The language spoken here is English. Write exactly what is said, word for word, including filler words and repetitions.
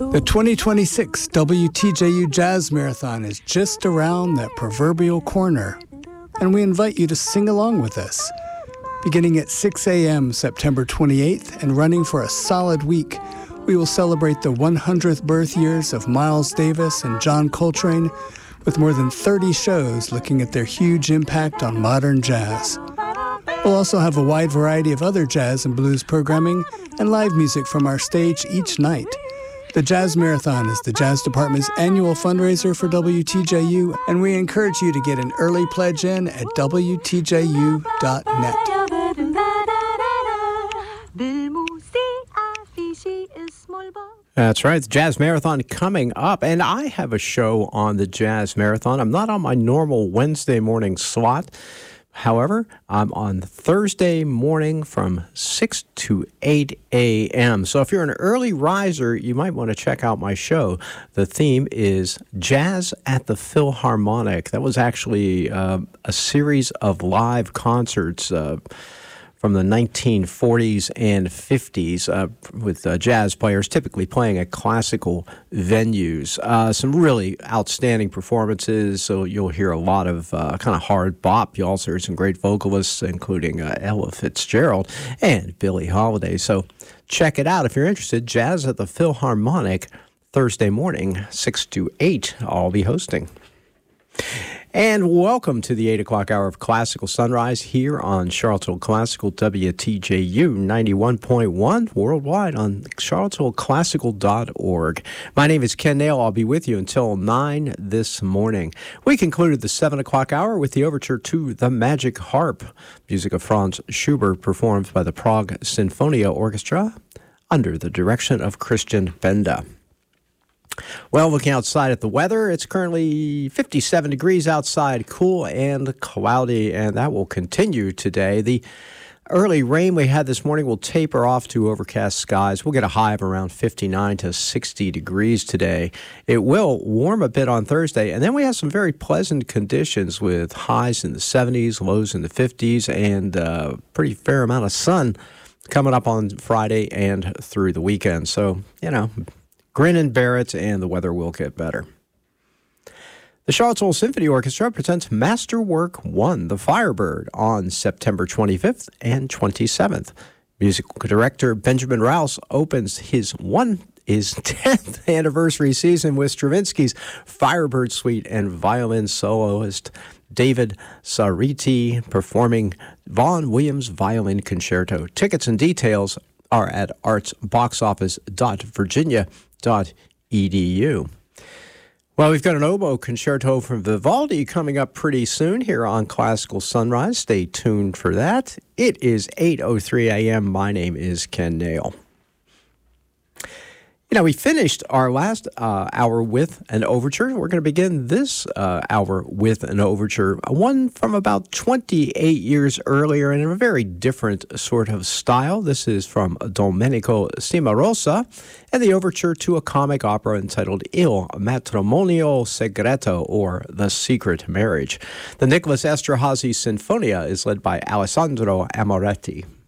The twenty twenty-six W T J U Jazz Marathon is just around that proverbial corner, and we invite you to sing along with us. Beginning at six a.m. September twenty-eighth and running for a solid week, we will celebrate the one hundredth birth years of Miles Davis and John Coltrane with more than thirty shows looking at their huge impact on modern jazz. We'll also have a wide variety of other jazz and blues programming and live music from our stage each night. The Jazz Marathon is the Jazz Department's annual fundraiser for W T J U, and we encourage you to get an early pledge in at W T J U dot net. That's right, the Jazz Marathon coming up, and I have a show on the Jazz Marathon. I'm not on my normal Wednesday morning slot. However, I'm on Thursday morning from six to eight a.m. So if you're an early riser, you might want to check out my show. The theme is Jazz at the Philharmonic. That was actually uh, a series of live concerts uh, from the nineteen forties and fifties uh, with uh, jazz players typically playing at classical venues. Uh, some really outstanding performances, so you'll hear a lot of uh, kind of hard bop. You also hear some great vocalists, including uh, Ella Fitzgerald and Billie Holiday. So check it out if you're interested. Jazz at the Philharmonic, Thursday morning, six to eight. I'll be hosting. And welcome to the eight o'clock hour of Classical Sunrise here on Charlottesville Classical W T J U ninety-one point one worldwide on charlottesville classical dot org. My name is Ken Nail. I'll be with you until nine this morning. We concluded the seven o'clock hour with the overture to The Magic Harp, music of Franz Schubert performed by the Prague Sinfonia Orchestra under the direction of Christian Benda. Well, looking outside at the weather, it's currently fifty-seven degrees outside, cool and cloudy, and that will continue today. The early rain we had this morning will taper off to overcast skies. We'll get a high of around fifty-nine to sixty degrees today. It will warm a bit on Thursday, and then we have some very pleasant conditions with highs in the seventies, lows in the fifties, and a pretty fair amount of sun coming up on Friday and through the weekend. So, you know, grin and bear it, and the weather will get better. The Charlottesville Symphony Orchestra presents Masterwork one, The Firebird, on September twenty-fifth and twenty-seventh. Musical director Benjamin Rouse opens his one his tenth anniversary season with Stravinsky's Firebird Suite and violin soloist David Sariti performing Vaughan Williams Violin Concerto. Tickets and details are at arts box office dot virginia dot e d u. Well, we've got an oboe concerto from Vivaldi coming up pretty soon here on Classical Sunrise. Stay tuned for that. It is eight oh three a.m. My name is Ken Nail. You know, we finished our last uh, hour with an overture. We're going to begin this uh, hour with an overture, one from about twenty-eight years earlier in a very different sort of style. This is from Domenico Cimarosa and the overture to a comic opera entitled Il Matrimonio Segreto, or The Secret Marriage. The Nicholas Esterhazy Sinfonia is led by Alessandro Amoretti.